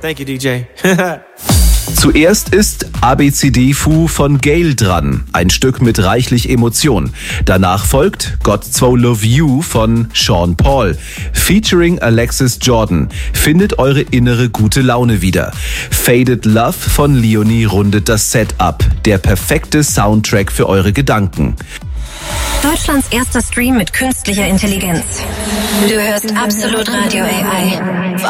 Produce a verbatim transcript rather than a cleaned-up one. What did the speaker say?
Thank you, D J. Zuerst ist A B C D Foo von Gayle dran, ein Stück mit reichlich Emotion. Danach folgt Got So Love You von Sean Paul, featuring Alexis Jordan. Findet eure innere gute Laune wieder. Faded Love von Leonie rundet das Set ab, der perfekte Soundtrack für eure Gedanken. Deutschlands erster Stream mit künstlicher Intelligenz. Du hörst Absolut Radio A I.